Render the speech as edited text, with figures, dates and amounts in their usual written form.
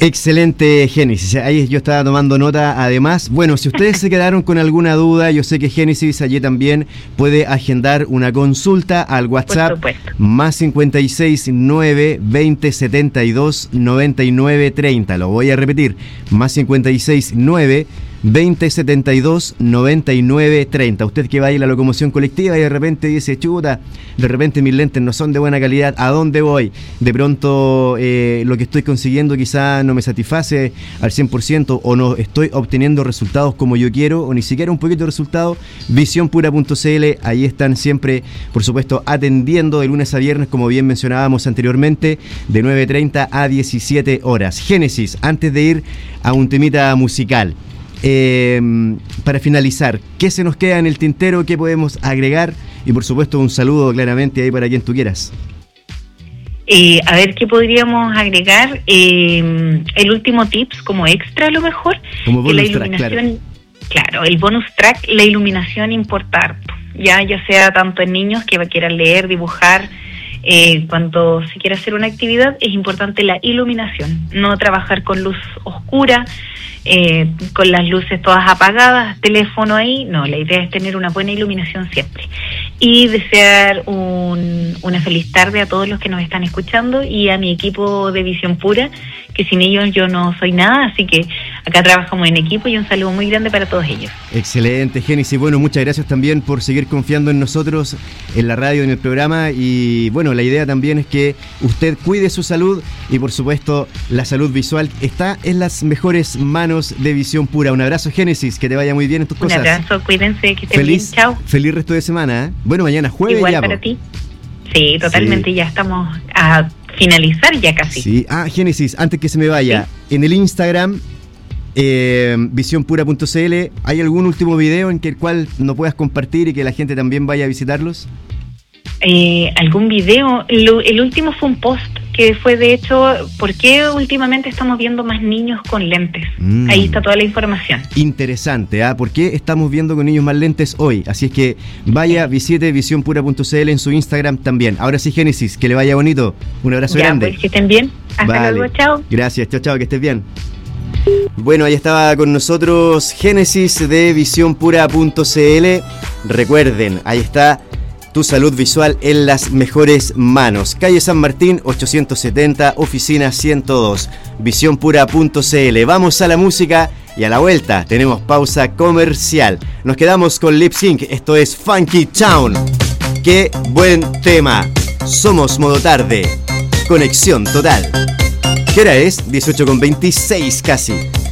Excelente, Génesis. Ahí yo estaba tomando nota. Además, bueno, si ustedes se quedaron con alguna duda, yo sé que Génesis allí también puede agendar una consulta al WhatsApp más 569 20 72 99 30. Lo voy a repetir, más 569 20 72 99 30. Usted que va a ir a la locomoción colectiva y de repente dice, chuta, de repente mis lentes no son de buena calidad, ¿a dónde voy? De pronto lo que estoy consiguiendo quizá no me satisface al 100% o no estoy obteniendo resultados como yo quiero o ni siquiera un poquito de resultado. Visionpura.cl, ahí están siempre, por supuesto, atendiendo de lunes a viernes, como bien mencionábamos anteriormente, de 9:30 a 17 horas. Génesis, antes de ir a un temita musical, para finalizar, ¿qué se nos queda en el tintero? ¿Qué podemos agregar? Y por supuesto un saludo claramente ahí para quien tú quieras. A ver, ¿qué podríamos agregar? El último tips como extra a lo mejor. Como bonus la iluminación, claro, el bonus track, la iluminación importa harto. Ya sea tanto en niños que quieran leer, dibujar, cuando se quiere hacer una actividad, es importante la iluminación. No trabajar con luz oscura, con las luces todas apagadas, teléfono ahí, no, la idea es tener una buena iluminación siempre. Y desear una feliz tarde a todos los que nos están escuchando y a mi equipo de Visión Pura, que sin ellos yo no soy nada, así que acá trabajamos en equipo y un saludo muy grande para todos ellos. Excelente, Génesis. Bueno, muchas gracias también por seguir confiando en nosotros, en la radio, en el programa, y bueno, la idea también es que usted cuide su salud y por supuesto la salud visual está en las mejores manos de Visión Pura. Un abrazo, Génesis, que te vaya muy bien en tus cosas. Un abrazo, cuídense, que estén bien, chao. Feliz resto de semana, ¿eh? Bueno, mañana jueves. Igual ya, para ti. Sí, totalmente, sí. Ya estamos a finalizar ya casi. Sí, Génesis, antes que se me vaya, ¿sí? En el Instagram, visionpura.cl, ¿hay algún último video en el cual no puedas compartir y que la gente también vaya a visitarlos? Algún video, el último fue un post que fue de hecho, ¿por qué últimamente estamos viendo más niños con lentes? Ahí está toda la información. Interesante, ¿por qué estamos viendo con niños más lentes hoy? Así es que vaya, visite visionpura.cl en su Instagram también. Ahora sí, Génesis, que le vaya bonito. Un abrazo grande. Pues, que estén bien. Hasta luego, chao. Gracias, chao, que estés bien. Bueno, ahí estaba con nosotros Génesis de visionpura.cl. Recuerden, ahí está tu salud visual en las mejores manos. Calle San Martín 870, oficina 102, visionpura.cl. Vamos a la música y a la vuelta tenemos pausa comercial. Nos quedamos con Lip Sync, esto es Funky Town. ¡Qué buen tema! Somos Modo Tarde, conexión total. ¿Qué hora es? 18:26 casi.